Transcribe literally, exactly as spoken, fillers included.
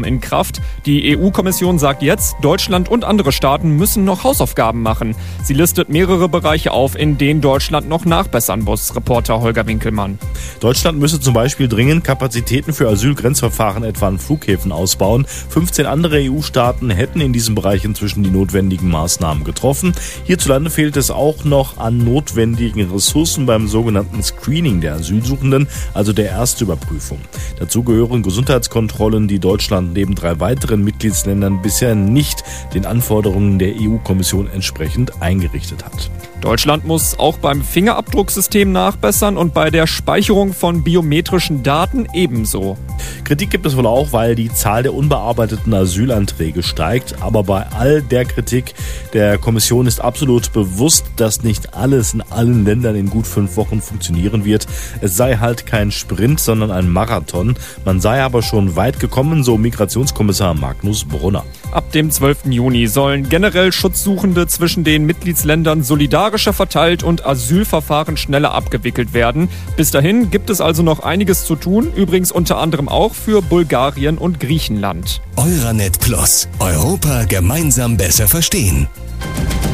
in Kraft. Die E U-Kommission sagt jetzt, Deutschland und andere Staaten müssen noch Hausaufgaben machen. Sie listet mehrere Bereiche auf, in denen Deutschland noch nachbessern muss. Reporter Holger Winkelmann. Deutschland müsse zum Beispiel dringend Kapazitäten für Asylgrenzverfahren etwa an Flughäfen ausbauen. fünfzehn andere E U-Staaten hätten in diesem Bereich inzwischen die notwendigen Maßnahmen getroffen. Hierzulande fehlt es auch noch an notwendigen Ressourcen beim sogenannten Screening der Asylsuchenden, also der Erstüberprüfung. Dazu gehören Gesundheitskontrollen, die Deutschland neben drei weiteren Mitgliedsländern bisher nicht den Anforderungen der E U-Kommission entsprechend eingerichtet hat. Deutschland muss auch beim Fingerabdrucksystem nachbessern und bei der Speicherung von biometrischen Daten ebenso. Kritik gibt es wohl auch, weil die Zahl der unbearbeiteten Asylanträge steigt. Aber bei all der Kritik der Kommission ist absolut bewusst, dass nicht alles in allen Ländern in gut fünf Wochen funktionieren wird. Es sei halt kein Sprint, sondern ein Marathon. Man sei aber schon weit gekommen, so Migrationskommissar Magnus Brunner. Ab dem zwölften Juni sollen generell Schutzsuchende zwischen den Mitgliedsländern solidarischer verteilt und Asylverfahren schneller abgewickelt werden. Bis dahin gibt es also noch einiges zu tun, übrigens unter anderem auch für Bulgarien und Griechenland. Euranet Plus. Europa gemeinsam besser verstehen.